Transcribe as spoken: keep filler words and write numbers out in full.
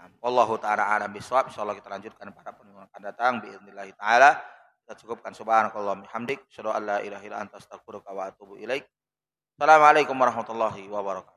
Wallahu ta'ala a'lam bishawab. Insyaallah kita lanjutkan pada pertemuan akan datang biidznillah taala. Kita cukupkan subhanakallahumma hamdik, asyhadu an la ilaha illa anta astaghfiruka wa atubu ilaik. Assalamualaikum warahmatullahi wabarakatuh.